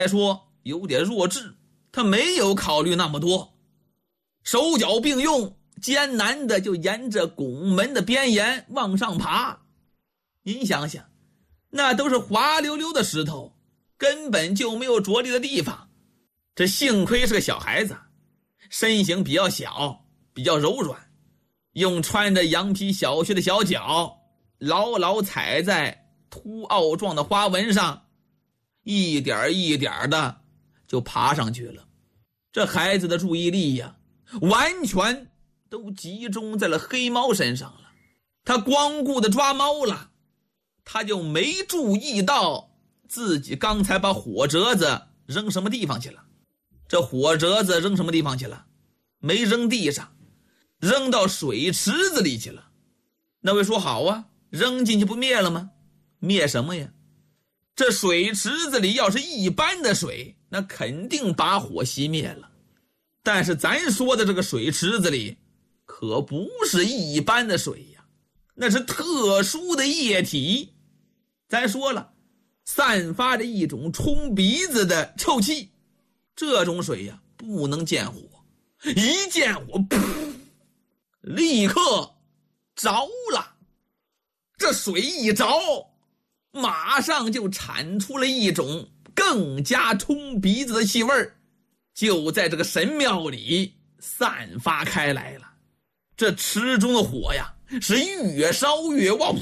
再说有点弱智，他没有考虑那么多，手脚并用，艰难的就沿着拱门的边沿往上爬。您想想，那都是滑溜溜的石头，根本就没有着力的地方。这幸亏是个小孩子，身形比较小，比较柔软，用穿着羊皮小靴的小脚牢牢踩在凸凹状的花纹上，一点一点的就爬上去了。这孩子的注意力呀，完全都集中在了黑猫身上了。他光顾的抓猫了，他就没注意到自己刚才把火折子扔什么地方去了。这火折子扔什么地方去了？没扔地上，扔到水池子里去了。那位说好啊，扔进去不灭了吗？灭什么呀？这水池子里要是一般的水，那肯定把火熄灭了。但是咱说的这个水池子里可不是一般的水呀，那是特殊的液体。咱说了，散发着一种冲鼻子的臭气，这种水呀不能见火，一见火噗，立刻着了。这水一着，马上就产出了一种更加冲鼻子的气味，就在这个神庙里散发开来了。这池中的火呀是越烧越旺，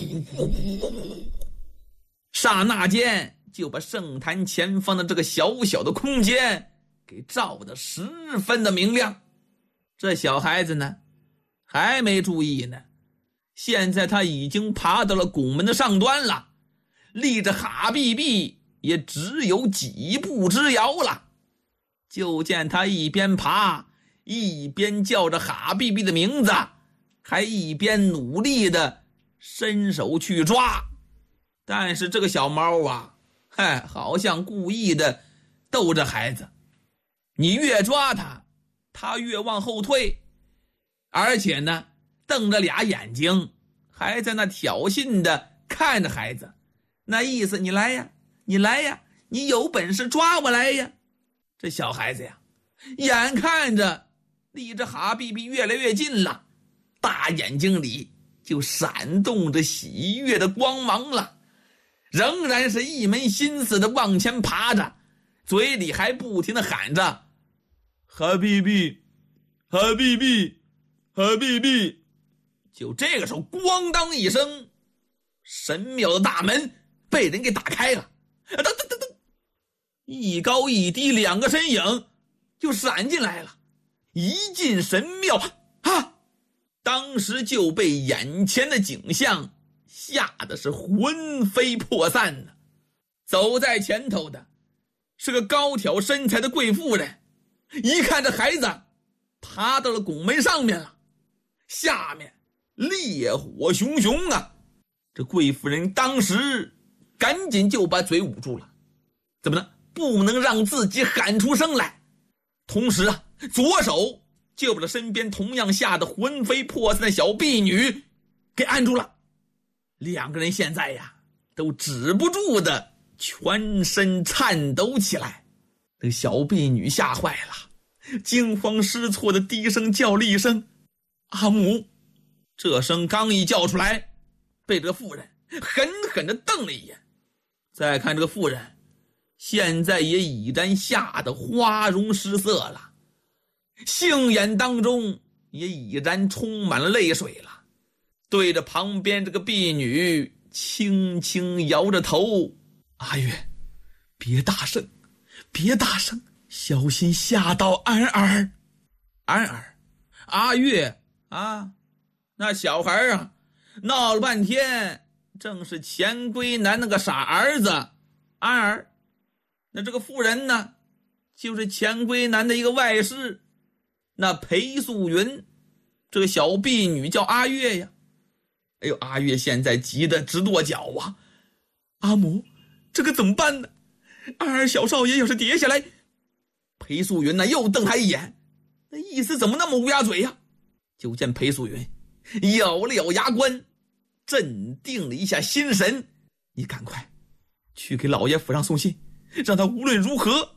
刹那间就把圣坛前方的这个小小的空间给照得十分的明亮。这小孩子呢还没注意呢，现在他已经爬到了拱门的上端了，离着哈必必也只有几步之遥了。就见他一边爬一边叫着哈必必的名字，还一边努力的伸手去抓。但是这个小猫啊，好像故意的逗着孩子，你越抓它，它越往后退，而且呢瞪着俩眼睛，还在那挑衅的看着孩子，那意思你来呀，你来呀，你有本事抓我来呀。这小孩子呀，眼看着离着哈必必越来越近了，大眼睛里就闪动着喜悦的光芒了，仍然是一门心思的往前爬着，嘴里还不停的喊着哈必必，哈必必，哈必必。就这个时候咣当一声，神庙的大门被人给打开了，噔噔噔噔，一高一低两个身影就闪进来了。一进神庙啊，当时就被眼前的景象吓得是魂飞魄散的。走在前头的是个高挑身材的贵妇人，一看这孩子爬到了拱门上面了，下面烈火熊熊啊。这贵妇人当时赶紧就把嘴捂住了，怎么呢？不能让自己喊出声来。同时啊，左手就把这身边同样吓得魂飞魄散的小婢女给按住了。两个人现在呀都止不住的全身颤抖起来。这个小婢女吓坏了，惊慌失措的低声叫了一声阿母。这声刚一叫出来，被这个妇人狠狠地瞪了一眼。再看这个妇人现在也已然吓得花容失色了，杏眼当中也已然充满了泪水了，对着旁边这个婢女轻轻摇着头，阿月，别大声，别大声，小心吓到安儿。安儿，阿月啊，那小孩啊，闹了半天正是钱归南那个傻儿子安儿。那这个妇人呢，就是钱归南的一个外室，那裴素云。这个小婢女叫阿月呀。哎呦，阿月现在急得直跺脚啊！阿母，这个怎么办呢？安儿小少爷要是跌下来……裴素云呢又瞪他一眼，那意思怎么那么乌鸦嘴呀？就见裴素云咬了咬牙关，镇定了一下心神，你赶快去给老爷府上送信，让他无论如何